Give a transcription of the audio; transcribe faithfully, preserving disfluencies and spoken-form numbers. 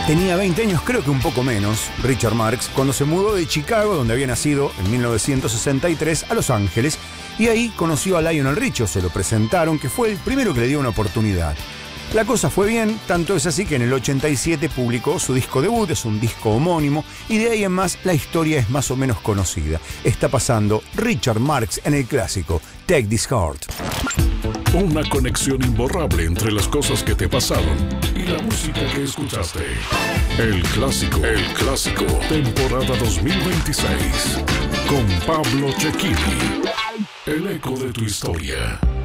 Tenía veinte años, creo que un poco menos, Richard Marx, cuando se mudó de Chicago, donde había nacido en mil novecientos sesenta y tres, a Los Ángeles, y ahí conoció a Lionel Richie, se lo presentaron, que fue el primero que le dio una oportunidad. La cosa fue bien, tanto es así que en el ochenta y siete publicó su disco debut, es un disco homónimo, y de ahí en más la historia es más o menos conocida. Está pasando Richard Marx en el clásico Take This Heart. Una conexión imborrable entre las cosas que te pasaron y la música que escuchaste. El clásico, el clásico, temporada dos mil veintiséis, con Pablo Cecchini. El eco de tu historia.